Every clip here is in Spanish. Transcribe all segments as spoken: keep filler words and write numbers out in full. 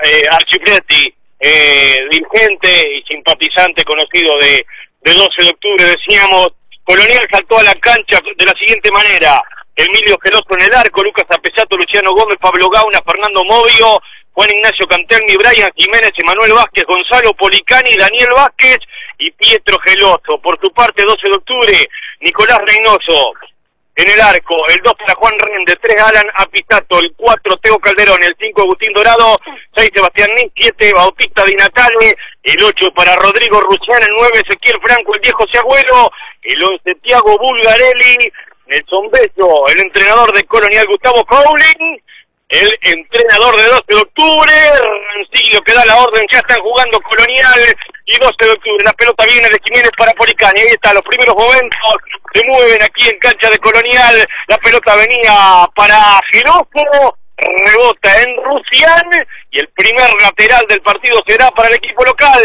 eh, Archipreti, eh, dirigente y simpatizante conocido de, de doce de octubre, decíamos, Colonial saltó a la cancha de la siguiente manera: Emilio Geloso en el arco, Lucas Apesato, Luciano Gómez, Pablo Gauna, Fernando Movio, Juan Ignacio Cantermi, Brian Jiménez, Emanuel Vázquez, Gonzalo Policani, Daniel Vázquez y Pietro Geloso. Por su parte, doce de octubre, Nicolás Reynoso en el arco, el dos para Juan Rende, tres Alan Apisato, el cuatro Teo Calderón, el cinco Agustín Dorado, seis Sebastián Nin, siete Bautista Di Natale, el ocho para Rodrigo Ruccián, el nueve Ezequiel Franco, el diez José Agüero, el once Tiago Bulgarelli, Nelson Bello, el entrenador de Colonial Gustavo Cowling, el entrenador de doce de octubre, Rancilio, que da la orden, ya están jugando Colonial y doce de octubre, la pelota viene de Jiménez para Policani, ahí está, los primeros momentos se mueven aquí en cancha de Colonial, la pelota venía para Geloso, rebota en Ruccián y el primer lateral del partido será para el equipo local.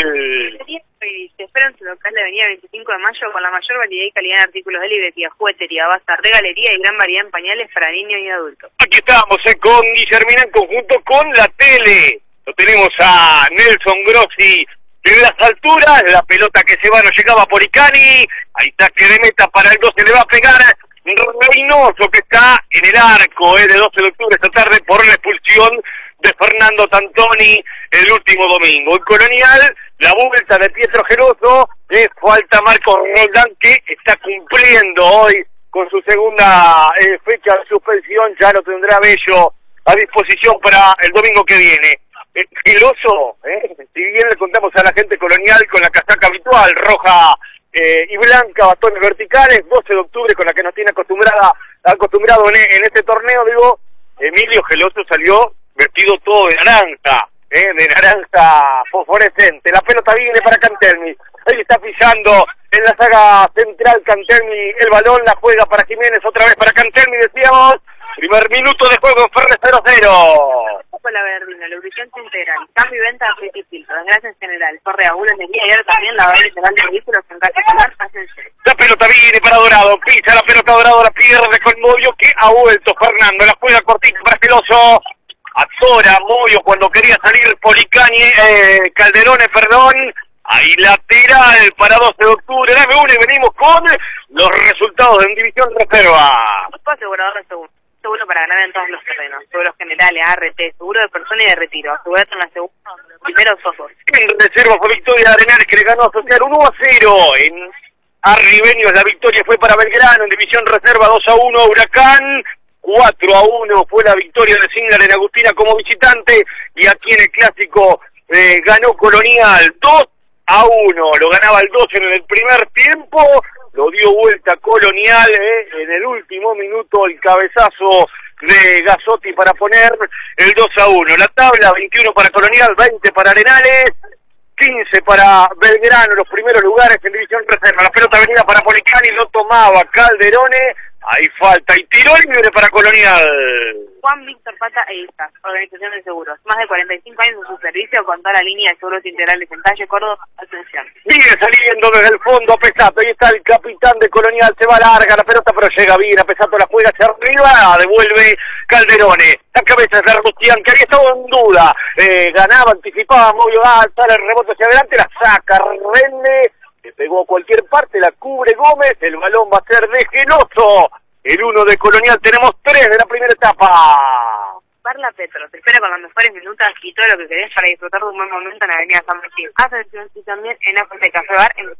Se espera en su local de avenida veinticinco de mayo con la mayor variedad y calidad de artículos de librería, juguetería, bazar, regalería y gran variedad en pañales para niños y adultos. Aquí estamos eh, con Guillermina en conjunto con la tele. Lo tenemos a Nelson Grossi en las alturas, la pelota que se va no llegaba a Policani, ahí está que de meta para el doce, le va a pegar Reynoso, que está en el arco eh, de doce de octubre esta tarde por la expulsión de Fernando Tantoni el último domingo. En Colonial, la vuelta de Pietro Geloso, le falta Marcos Roldán, que está cumpliendo hoy con su segunda eh, fecha de suspensión, ya lo tendrá Bello a disposición para el domingo que viene. Eh, Geloso, eh, si bien le contamos a la gente Colonial con la casaca habitual, roja eh, y blanca, bastones verticales, doce de octubre con la que nos tiene acostumbrada, acostumbrado en, en este torneo, digo, Emilio Geloso salió vestido todo de naranja, eh, de naranja fosforescente. La pelota viene para Cantermi, ahí está pisando en la saga central Cantermi el balón, la juega para Jiménez, otra vez para Cantermi, decíamos, primer minuto de juego en Ferre cero cero. La Verdina, lubricante integral, cambio y venta de aceite y filtros, gracias general, correa, bulería y ahora también la lavado integral de vehículos con calcular, ascensor. La pelota viene para Dorado, pisa la pelota Dorado, la pierde con Movio, que ha vuelto Fernando, la juega cortita para Geloso. Atora Movio cuando quería salir Policani, eh, Calderone, perdón, ahí lateral para doce de octubre, dame uno y venimos con los resultados en División Reserva. Grupo asegurador de seguro, seguro para ganar en todos los terrenos, seguros generales, A R T, seguro de persona y de retiro, asegurate en la segunda, primeros ojos. En Reserva fue victoria de Arenales, que le ganó a Social uno a cero, en Arribeños la victoria fue para Belgrano, en División Reserva dos a uno, Huracán, cuatro a uno fue la victoria de Singal en Agustina como visitante, y aquí en el clásico eh, ganó Colonial dos a uno, lo ganaba el doce en el primer tiempo, lo dio vuelta Colonial eh, en el último minuto, el cabezazo de Gasotti para poner el dos a uno. La tabla, veintiuno para Colonial, veinte para Arenales, quince para Belgrano, los primeros lugares en División Reserva. La pelota venía para Policani, lo tomaba Calderone, ahí falta, y tiró el libre para Colonial. Juan Víctor Pata e Isas, Organización de Seguros, más de cuarenta y cinco años en su servicio con toda la línea de seguros integrales en calle Córdoba, atención. Viene saliendo desde el fondo a Pesato, ahí está el capitán de Colonial, se va larga la pelota, pero llega bien, a Pesato la juega hacia arriba, devuelve Calderone, la cabeza de Rustián, que había estado en duda, eh, ganaba, anticipaba, movió alta, el rebote hacia adelante, la saca, Rende, le pegó a cualquier parte, la cubre Gómez, el balón va a ser de Geloso. El uno de Colonial, tenemos tres de la primera etapa. Parla Petro, te espera con las mejores minutas y todo lo que querés para disfrutar de un buen momento en Avenida San Martín. Atención, y también en Afuera de Café Bar en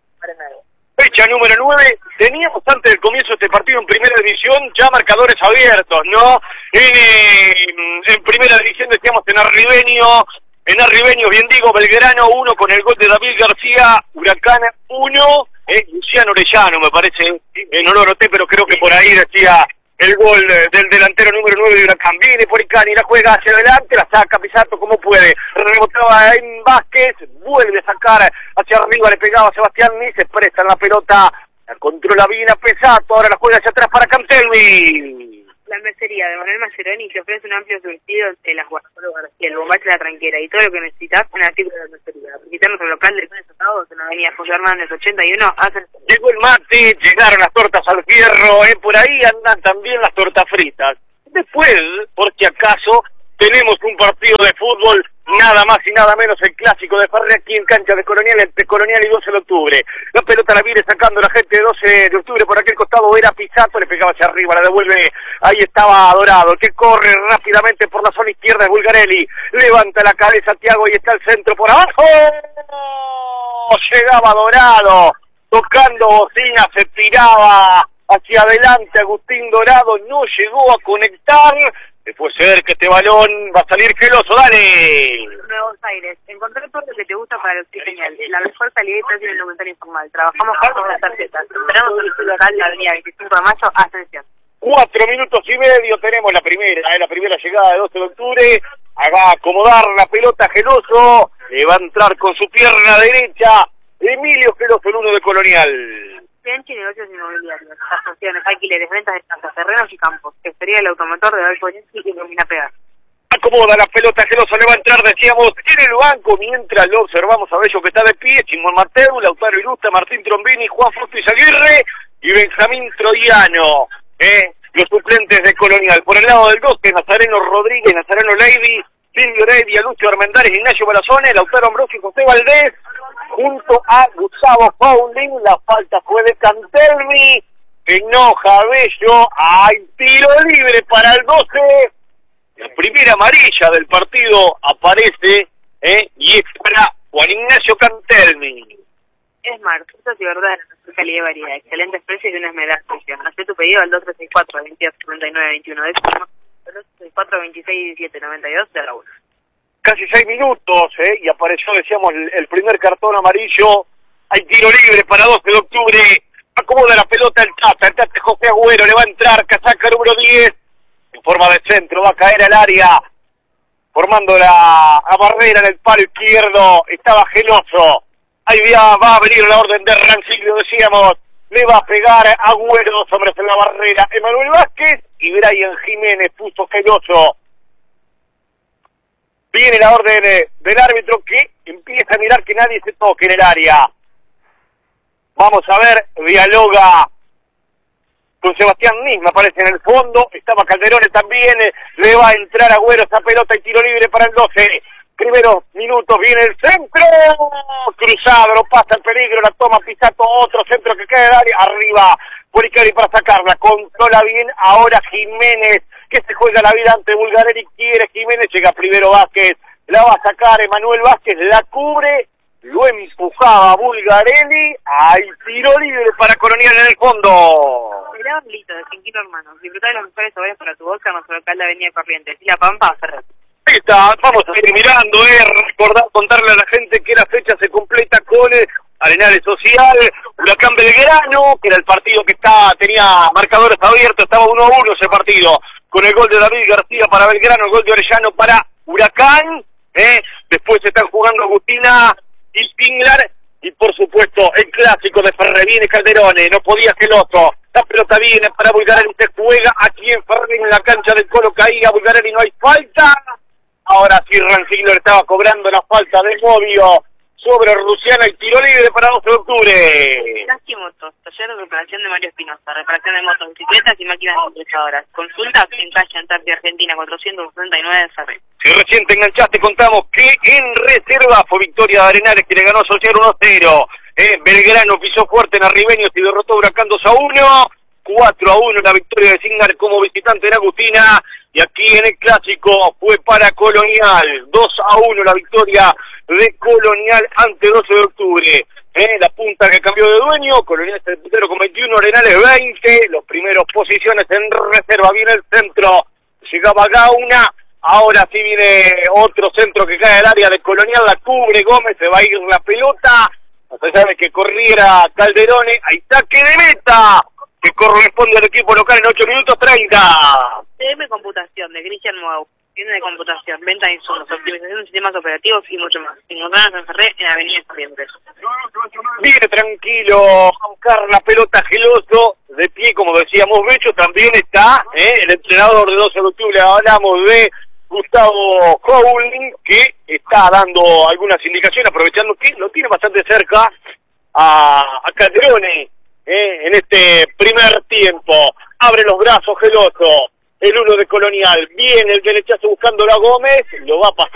fecha número nueve, teníamos antes del comienzo de este partido en primera división ya marcadores abiertos, ¿no? En, en primera división decíamos en Arribeño, en Arribeño, bien digo, Belgrano uno con el gol de David García, Huracán uno, eh, Luciano Orellano me parece, eh, no lo noté, pero creo que por ahí decía el gol eh, del delantero número nueve de Huracán. Viene Policani, la juega hacia adelante, la saca Pisato como puede, rebotaba en Vázquez, vuelve a sacar hacia arriba, le pegaba a Sebastián Nis, se presta en la pelota, la controla bien a Pesato, ahora la juega hacia atrás para Cantelmi. La mercería de Manuel Mascheroni te ofrece un amplio surtido de las guardapolos García, el bombacho de la tranquera y todo lo que necesitas en artículos de la mercería. Visitar nuestro local de lunes a sábados en la avenida José Hernández ochenta y uno. Hacen... Llegó el mate, llegaron las tortas al fierro, eh, por ahí andan también las tortas fritas. Después, por si acaso, tenemos un partido de fútbol nada más y nada menos el clásico de Ferrer aquí en cancha de Colonial, entre Colonial y doce de octubre. La pelota la viene sacando la gente de doce de octubre por aquel costado, era Pisato, le pegaba hacia arriba, la devuelve, ahí estaba Dorado, el que corre rápidamente por la zona izquierda es Bulgarelli, levanta la cabeza Thiago y está el centro por abajo, llegaba Dorado, tocando bocina, se tiraba hacia adelante Agustín Dorado, no llegó a conectar. Puede ser que este balón va a salir geloso, dale. Nuevos Aires, encontré todo lo que te gusta para el genial. La mejor calidad está en el documentario informal. Trabajamos con las tarjetas. Esperamos el estudio local de la avenida veinticinco de mayo, Ascensión. Cuatro minutos y medio tenemos la primera, eh, la primera llegada de doce de octubre. Haga acomodar la pelota Geloso. Le va a entrar con su pierna derecha Emilio Geloso, el uno de Colonial. Bianchi, negocios inmobiliarios, asociaciones, alquileres, ventas de casas, terrenos y campos. Exterior el automotor de Valpoyensi y Lumina Pegar. Acomoda la pelota Geloso, le va a entrar, decíamos, en el banco, mientras lo observamos a Bello que está de pie, Simón Mateu, Lautaro Irusta, Martín Trombini, Juan Fruto Izaguirre y Benjamín Troiano, eh, los suplentes de Colonial. Por el lado del doce, Nazareno Rodríguez, Nazareno Leidy, Silvio Heredia, Lucio Armendáriz, Ignacio Balazone, Lautaro Ambrosio y José Valdés, junto a Gustavo Pauling. La falta fue de Cantelmi, enoja Bello, hay tiro libre para el doce, la primera amarilla del partido aparece, eh, y es para Juan Ignacio Cantelmi. Es Mar, frutas y verduras de la mejor calidad y variedad, excelentes precios y una esmerada atención. Haz tu pedido al dos tres seis cuatro, veintidós treinta y nueve veintiuno, de dos tres seis cuatro, veintiséis diecisiete noventa y dos de la una. Casi seis minutos, ¿eh? Y apareció, decíamos, el, el primer cartón amarillo. Hay tiro libre para doce de octubre. Acomoda la pelota el Tata, el Tata José Agüero, le va a entrar, casaca número diez. En forma de centro, va a caer al área, formando la, la barrera en el palo izquierdo. Estaba Geloso. Ahí va, va a venir la orden de Rancilio, decíamos. Le va a pegar Agüero, dos hombres en la barrera. Emanuel Vázquez y Brian Jiménez puso Geloso. Viene la orden eh, del árbitro que empieza a mirar que nadie se toque en el área. Vamos a ver, dialoga con Sebastián Nisma, aparece en el fondo, estaba Calderone también, eh, le va a entrar Agüero esa pelota y tiro libre para el doce. Primeros minutos, viene el centro, cruzado, no pasa el peligro, la toma Pisato, otro centro que queda en el área, arriba, Policari para sacarla, controla bien, ahora Jiménez, que se juega la vida ante Bulgarelli, quiere Jiménez, llega primero Vázquez, la va a sacar Emanuel Vázquez, la cubre, lo empujaba Bulgarelli, hay tiro libre para Colonial en el fondo. Helado Lito, de Cinquino Hermanos, disfrutar de los mejores sabores para tu boca, nuestro local de Avenida Corrientes, y La Pampa, Ferrer. Está, vamos a ir mirando, eh, recordar, contarle a la gente que la fecha se completa con eh, Arenales Social, Huracán Belgrano, que era el partido que está, tenía marcadores abiertos, estaba uno a uno ese partido, con el gol de David García para Belgrano, el gol de Orellano para Huracán, eh, después se están jugando Agustina y Pinglar, y por supuesto el clásico de Ferrer, viene Calderone, no podía Geloso, la pelota viene para Bulgarelli, se juega aquí en Ferrer, en la cancha del Colo Caíga, Bulgarelli, no hay falta. Ahora sí, Rancilio le estaba cobrando la falta de Movio sobre Rusiana y tiro libre para doce de octubre. Hitachi Motos, taller de reparación de Mario Espinosa, reparación de motos, bicicletas y máquinas impresoras. Consultas en calle Antártida Argentina cuatrocientos sesenta y nueve de Ferrer. Si recién te enganchaste, contamos que en reserva fue victoria de Arenales, que le ganó a Social uno cero. Eh, Belgrano pisó fuerte en Arribeños y derrotó a Huracán dos a uno. cuatro a uno la victoria de Signar como visitante en Agustina. Y aquí en el clásico fue para Colonial, dos a uno la victoria de Colonial ante doce de octubre. Eh, la punta que cambió de dueño, Colonial es el puntero con veintiuno, Arenales veinte, los primeros posiciones en reserva, viene el centro, llegaba Gauna, ahora sí viene otro centro que cae al área de Colonial, la cubre Gómez, se va a ir la pelota, a pesar de que corriera Calderone, hay saque de meta, que corresponde al equipo local en ocho minutos treinta. C M Computación, de Cristian Moau. Tienda de computación, venta de insumos, optimización de sistemas operativos y mucho más. Encontrarnos en Ferrer, en Avenida Corrientes. Viene tranquilo a buscar la pelota Geloso, de pie, como decíamos, Becho. También está eh, el entrenador de doce de octubre, hablamos de Gustavo Howling, que está dando algunas indicaciones, aprovechando que lo tiene bastante cerca a, a Calderone. Eh, en este primer tiempo, abre los brazos Geloso, el uno de Colonial, viene el derechazo buscándolo a Gómez, lo va a pasar.